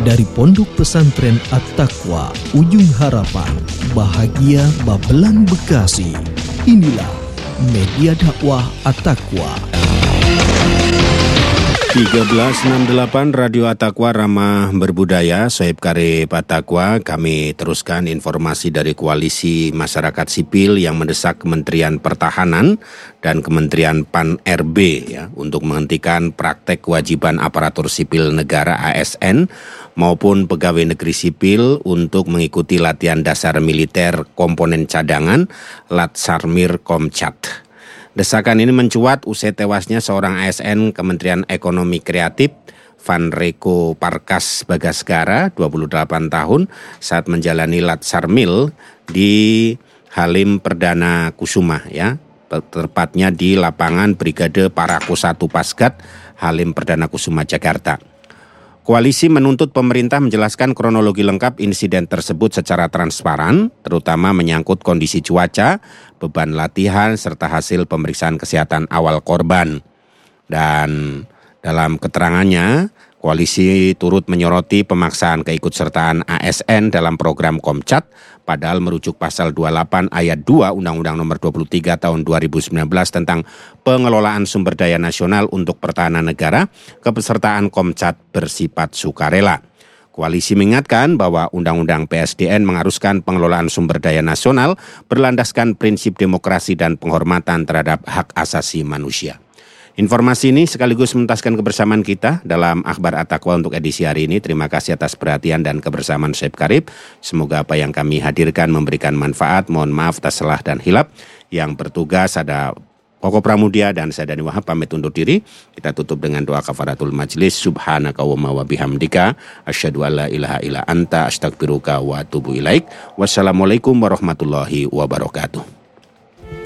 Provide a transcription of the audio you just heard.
Dari Pondok Pesantren At-Taqwa, Ujung Harapan, Bahagia Babelan Bekasi. Inilah Media Dakwah At-Taqwa. 1368 Radio At-Taqwa Ramah Berbudaya, Soeb Karib At-Taqwa. Kami teruskan informasi dari Koalisi Masyarakat Sipil yang mendesak Kementerian Pertahanan dan Kementerian Pan-RB untuk menghentikan praktek kewajiban aparatur sipil negara ASN maupun pegawai negeri sipil untuk mengikuti latihan dasar militer komponen cadangan Latsarmil Komcat. Desakan ini mencuat usai tewasnya seorang ASN Kementerian Ekonomi Kreatif, Vanreko Parkas Bagaskara, 28 tahun, saat menjalani Latsarmil di Halim Perdana Kusuma, tepatnya di lapangan Brigade Parako 1 Pasgat, Halim Perdana Kusuma, Jakarta. Koalisi menuntut pemerintah menjelaskan kronologi lengkap insiden tersebut secara transparan, terutama menyangkut kondisi cuaca, beban latihan, serta hasil pemeriksaan kesehatan awal korban. Dan dalam keterangannya, koalisi turut menyoroti pemaksaan keikutsertaan ASN dalam program Komcat, padahal merujuk pasal 28 ayat 2 Undang-Undang Nomor 23 Tahun 2019 tentang pengelolaan sumber daya nasional untuk pertahanan negara, kepesertaan Komcat bersifat sukarela. Koalisi mengingatkan bahwa Undang-Undang PSDN mengharuskan pengelolaan sumber daya nasional berlandaskan prinsip demokrasi dan penghormatan terhadap hak asasi manusia. Informasi ini sekaligus menuntaskan kebersamaan kita dalam Akhbar At-Taqwa untuk edisi hari ini. Terima kasih atas perhatian dan kebersamaan Soeb Karib. Semoga apa yang kami hadirkan memberikan manfaat. Mohon maaf atas salah dan hilap. Yang bertugas ada Koko Pramudia dan saya Dani Wahab pamit undur diri. Kita tutup dengan doa kafaratul majlis. Subhanaka wa bihamdika asyhadu alla ilaha illa anta astaghfiruka wa atubu ilaik. Wassalamualaikum warahmatullahi wabarakatuh.